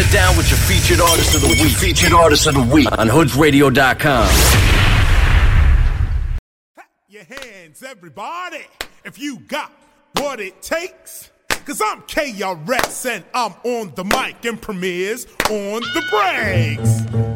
it down with your featured artist of the week. Featured artist of the week on hoodsradio.com. Your hands, everybody, if you got what it takes. Cause I'm KRS and I'm on the mic and Premier's on the breaks.